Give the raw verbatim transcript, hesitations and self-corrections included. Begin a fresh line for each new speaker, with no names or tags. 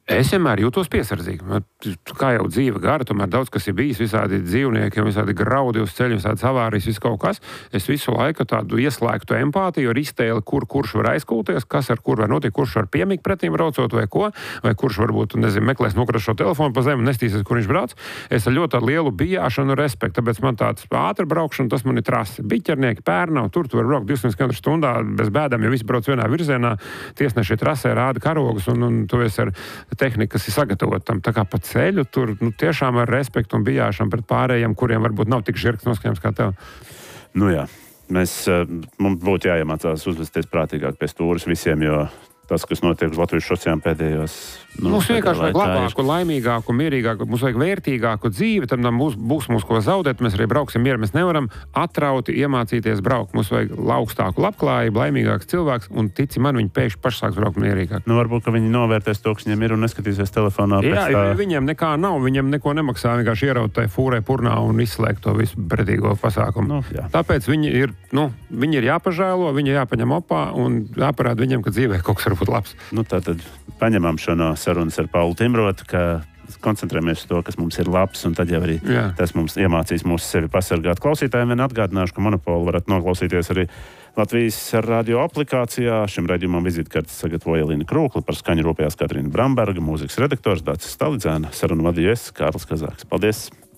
Es vienmēr jūtos piesardzīgi. Kā jau dzīve gara, tomēr daudz kas ir bijis, visādi dzīvnieki, visādi graudi uz ceļa, visādi avārijas, viss kaut kas. Es visu laiku tādu ieslēgtu empātiju ar iztēli, kur kurš var aizkulties, kas ar kur var notikt, kurš var piemīt pretīm braucot vai ko, vai kurš varbūt, nezinu, meklēs nokrast šo telefonu pa zemi un nestīsies, kur viņš brauc. Es ar ļoti tādu lielu bijāšanu un respektu, tāpēc man tāds ātri braukšana, tas man ir trasi. Biķernieki, Pērnau, tur tu var braukt divsimt kilometrus stundā bez bēdām, jo visi brauc vienā virzienā. Tiesneši trasē rāda karogus un, un tu esi ar tehnika, kas ir sagatavota tam. Tā kā pa ceļu tur nu, tiešām ar respektu un bijāšanu pret pārējiem, kuriem varbūt nav tik žirgs noskaņams kā tev.
Nu jā, mēs, mums būtu jāiemācās uzvesties prātīgāk pie stūres visiem, jo tas, kas notiek uz Latvijas šosejām pēdējos... Nu,
mums vienkārši vajag labāku,
ir...
laimīgāku, mierīgāku, mums vajag vērtīgāku dzīvi, tad mums būs mums ko zaudēt, mēs arī brauksim mieru, mēs nevaram atrauti iemācīties braukt. Mums vajag augstāku labklājību, laimīgāks cilvēks, un tici man, viņi pēkšņi paši sāks braukt mierīgāk.
Nu, varbūt, ka viņi novērtēs to, kas viņiem ir un neskatīsies telefonā.
Jā,
tā...
viņiem nekā nav, viņiem neko nemaksā, vienkārši ieraut tai fūrē purnā un izslēgt to visu pretīgo pasākumu.
Nu,
Tāpēc viņi ir, nu, viņi ir jāpažēlo, viņi jāpaņem opā un jāparāda viņiem, ka dzīvē kaut kas var būt labs.
Nu, tātad paņemam šo no sarunas ar Paulu Timrotu, ka koncentrējamies uz to, kas mums ir labs, un tad jau arī Jā. tas mums iemācīs mūsu sevi pasargāt. Klausītājiem vien atgādināšu, ka Monopolu varat noklausīties arī Latvijas radio aplikācijā. Šim raidījumam vizītkartes sagatavoja Elīna Krūkla, par skaņu rūpējās Katrīna Bramberga, mūzikas redaktors Dācis Stalidzēna, sarunu vadīju es, Kārlis Kazāks. Paldies!